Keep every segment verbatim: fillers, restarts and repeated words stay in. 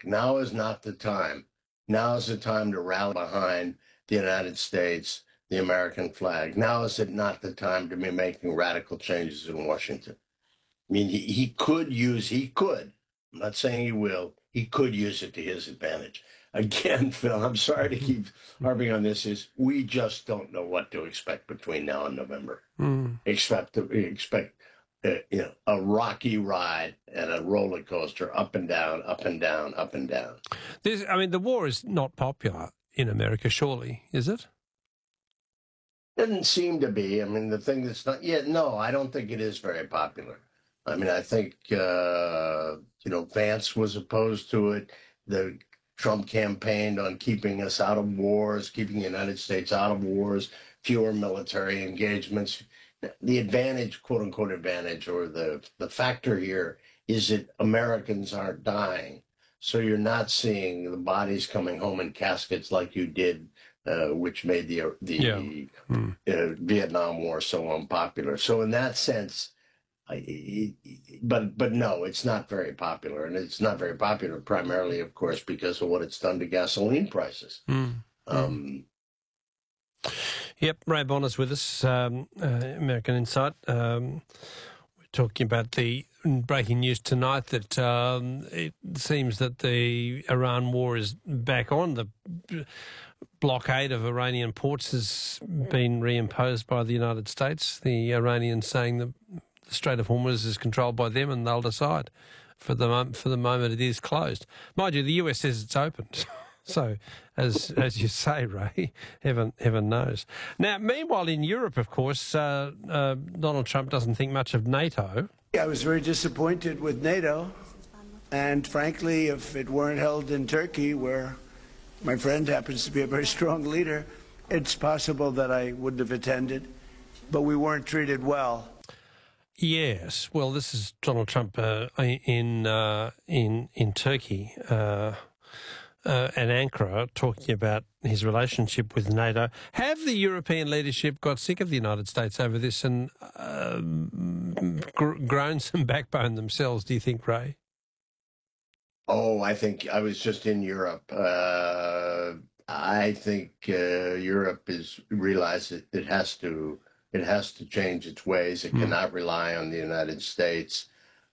look, now is not the time. Now is the time to rally behind the United States, the American flag. Now is it not the time to be making radical changes in Washington? I mean, he, he could use, he could, I'm not saying he will, he could use it to his advantage. Again, Phil, I'm sorry to keep harping on this, is we just don't know what to expect between now and November. Mm. Expect to expect uh, you know, a rocky ride and a roller coaster, up and down, up and down, up and down. This, I mean, the war is not popular in America, surely, is it? Doesn't seem to be. I mean, the thing that's not yet, no, I don't think it is very popular. I mean, I think, uh, you know, Vance was opposed to it. The Trump campaigned on keeping us out of wars, keeping the United States out of wars, fewer military engagements. The advantage, quote unquote advantage, or the, the factor here is that Americans aren't dying. So you're not seeing the bodies coming home in caskets like you did, uh, which made the, the Yeah. Mm. uh, Vietnam War so unpopular. So in that sense, I, but but no, it's not very popular, and it's not very popular primarily, of course, because of what it's done to gasoline prices. Mm. Um, Yep, Ray Bonner's with us, um, uh, American Insight. Um, we're talking about the breaking news tonight that um, it seems that the Iran war is back on. The blockade of Iranian ports has been reimposed by the United States. The Iranians saying that the Strait of Hormuz is controlled by them and they'll decide. For the, mom- for the moment, it is closed. Mind you, the U S says it's open. So, as as you say, Ray, heaven heaven knows. Now, meanwhile, in Europe, of course, uh, uh, Donald Trump doesn't think much of NATO. I was very disappointed with NATO, and frankly, if it weren't held in Turkey, where my friend happens to be a very strong leader, it's possible that I wouldn't have attended, but we weren't treated well. Yes, well, this is Donald Trump uh, in uh, in in Turkey. Uh, Uh, and Ankara talking about his relationship with NATO. Have the European leadership got sick of the United States over this and uh, gr- grown some backbone themselves, do you think, Ray? oh, I think I was just in Europe. Uh, I think uh, Europe is realized that it has to it has to change its ways. It Mm. cannot rely on the United States.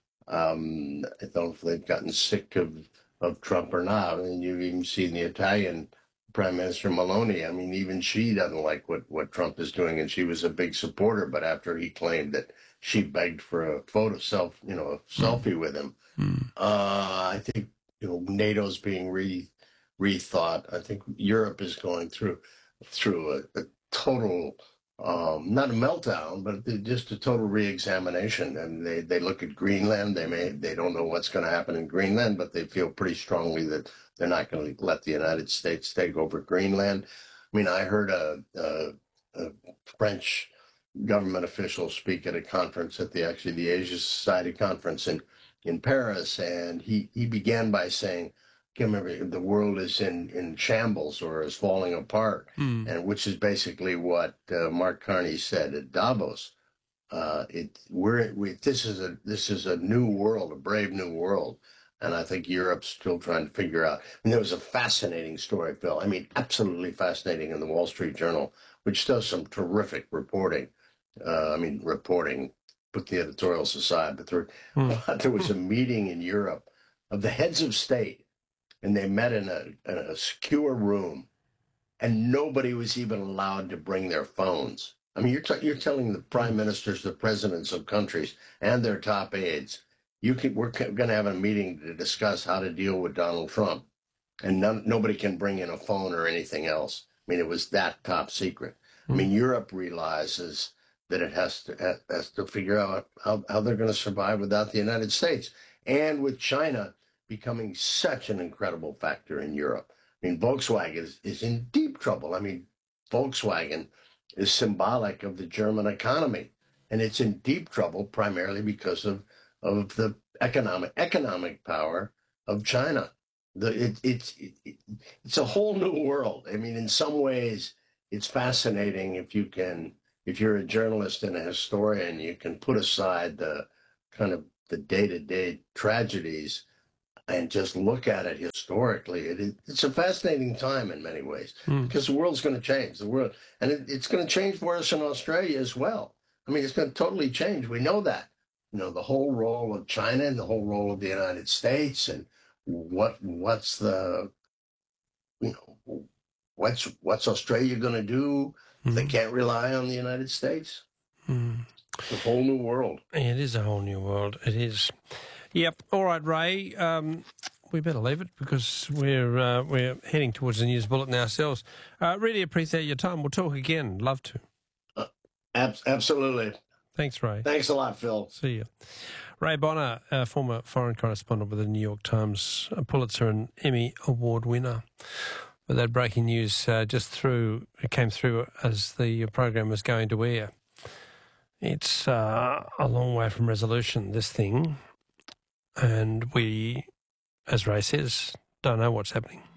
Um, I don't know if they've gotten sick of of Trump or not. I mean, you've even seen the Italian Prime Minister Meloni. I mean, even she doesn't like what, what Trump is doing, and she was a big supporter. But after he claimed that she begged for a photo self, you know, a selfie with him, Mm. uh, I think you know NATO's being re rethought. I think Europe is going through through a, a total. Um, not a meltdown, but just a total re-examination. And they, they look at Greenland. They may they don't know what's going to happen in Greenland, but they feel pretty strongly that they're not going to let the United States take over Greenland. I mean, I heard a, a, a French government official speak at a conference at the actually the Asia Society conference in in Paris, and he he began by saying, I can't remember, the world is in, in shambles or is falling apart, Mm. and which is basically what uh, Mark Carney said at Davos. Uh, it we're we, this is a this is a new world, a brave new world, and I think Europe's still trying to figure out. I mean, there was a fascinating story, Phil. I mean, absolutely fascinating in the Wall Street Journal, which does some terrific reporting. Uh, I mean, reporting. Put the editorials aside, but there, Mm. there was a meeting in Europe of the heads of state. And they met in a, in a secure room, and nobody was even allowed to bring their phones. I mean, you're, t- you're telling the prime ministers, the presidents of countries, and their top aides, you can, we're going to have a meeting to discuss how to deal with Donald Trump, and none, nobody can bring in a phone or anything else. I mean, it was that top secret. I mean, Europe realizes that it has to has to figure out how, how they're going to survive without the United States, and with China becoming such an incredible factor in Europe. I mean, Volkswagen is, is in deep trouble. I mean, Volkswagen is symbolic of the German economy, and it's in deep trouble primarily because of, of the economic economic power of China. The it, it's it, it's a whole new world. I mean, in some ways, it's fascinating if you can, if you're a journalist and a historian, you can put aside the kind of the day-to-day tragedies and just look at it historically, it, it's a fascinating time in many ways Mm. because the world's going to change. The world, and it, it's going to change for us in Australia as well. I mean, it's going to totally change. We know that. You know, the whole role of China and the whole role of the United States, and what what's the, you know, what's what's Australia going to do? Mm. They can't rely on the United States. Mm. It's a whole new world. It is a whole new world. It is. Yep. All right, Ray. Um, we better leave it because we're uh, we're heading towards the news bulletin ourselves. Uh, really appreciate your time. We'll talk again. Love to. Uh, ab- absolutely. Thanks, Ray. Thanks a lot, Phil. See you. Ray Bonner, uh, former foreign correspondent with the New York Times, a Pulitzer and Emmy Award winner. But that breaking news uh, just through it came through as the program was going to air. It's uh, a long way from resolution, this thing. And we, as Ray says, don't know what's happening.